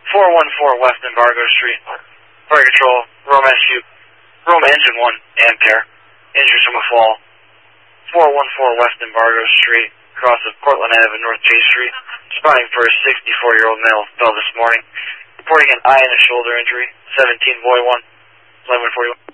414 West Embargo Street. Fire control, Rome engine 1, Ampere. Injuries from a fall. 414 West Embargo Street, across of Portland Ave and North J Street. Responding for a 64-year-old male fell this morning. Reporting an eye and a shoulder injury. 17 Boy 1, 1141.